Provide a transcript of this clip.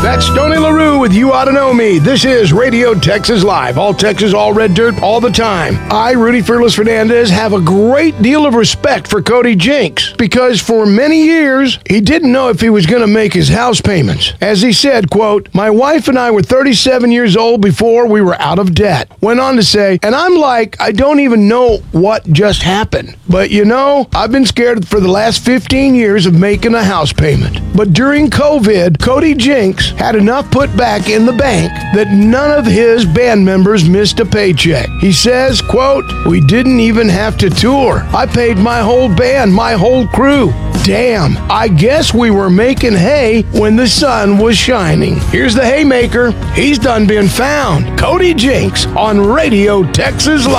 That's Stoney LaRue with You Ought to Know Me. This is Radio Texas Live. All Texas, all red dirt, all the time. I, Rudy Fearless Fernandez, have a great deal of respect for Cody Jinks because for many years, he didn't know if he was going to make his house payments. As he said, quote, "My wife and I were 37 years old before we were out of debt." Went on to say, "And I'm like, I don't even know what just happened. But you know, I've been scared for the last 15 years of making a house payment. But during COVID, Cody Jinks had enough put back in the bank that none of his band members missed a paycheck." He says, quote, "We didn't even have to tour. I paid my whole band, my whole crew. Damn, I guess we were making hay when the sun was shining." Here's the haymaker. He's done been found. Cody Jinks on Radio Texas Live.